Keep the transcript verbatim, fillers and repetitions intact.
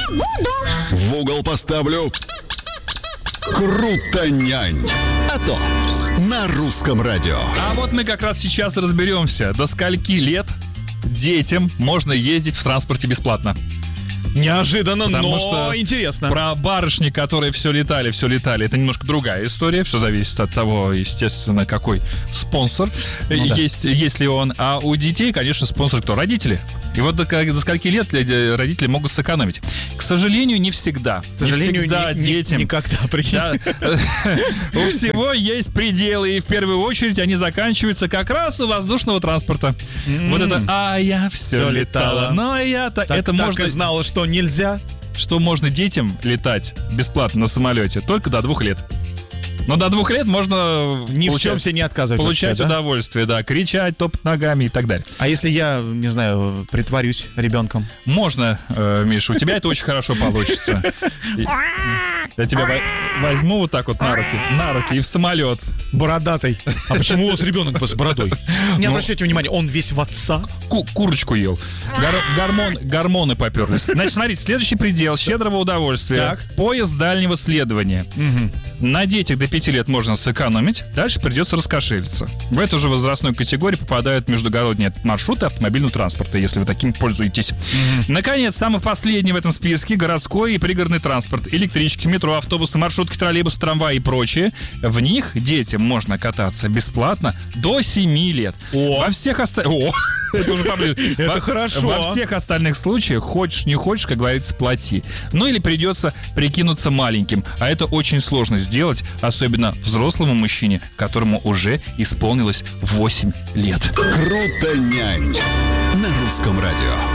буду. В угол поставлю Крутонянь. А то на русском радио. А вот мы как раз сейчас разберемся, до скольки лет детям можно ездить в транспорте бесплатно. Неожиданно, Потому но что интересно. Про барышни, которые все летали, все летали, это немножко другая история. Все зависит от того, естественно, какой спонсор Ну да. есть, есть ли он. А у детей, конечно, спонсор кто? Родители. И вот до, до скольки лет родители могут сэкономить. К сожалению, не всегда. К сожалению, не всегда не, не, детям. никогда, прикиньте. Да. У всего есть пределы, и в первую очередь они заканчиваются как раз у воздушного транспорта. Вот это «а я все летала». Но я-то Так, это так можно... и знала, что нельзя. Что можно детям летать бесплатно на самолете только до двух лет. Но до двух лет можно Ни в получать, чем себе не отказывать. получать вообще, да? удовольствие, да, кричать, топать ногами и так далее. А если я, не знаю, притворюсь ребенком? Можно, э, Миша, у тебя это очень хорошо получится. И- Я тебя во- возьму вот так вот на руки, на руки и в самолет. Бородатый. А почему у вас ребенок с бородой? Не Ну, обращайте внимания, он весь в отца. Ку- курочку ел. Гор- гормон, гормоны поперлись. Значит, смотрите, следующий предел щедрого удовольствия. Так. Поезд дальнего следования. На детях до пяти лет можно сэкономить, дальше придется раскошелиться. В эту же возрастную категорию попадают междугородние маршруты автомобильного транспорта, если вы таким пользуетесь. Наконец, самый последний в этом списке — городской и пригородный транспорт. Электрички, метро, автобусы, маршрутки, троллейбусы, трамваи и прочее. В них детям можно кататься бесплатно до семи лет. О. Во всех остальных... Это уже поближе. Это Во- хорошо. Во всех остальных случаях, хочешь не хочешь, как говорится, плати. Ну или придется прикинуться маленьким. А это очень сложно сделать, особенно взрослому мужчине, которому уже исполнилось восемь лет. Крутонянь на русском радио.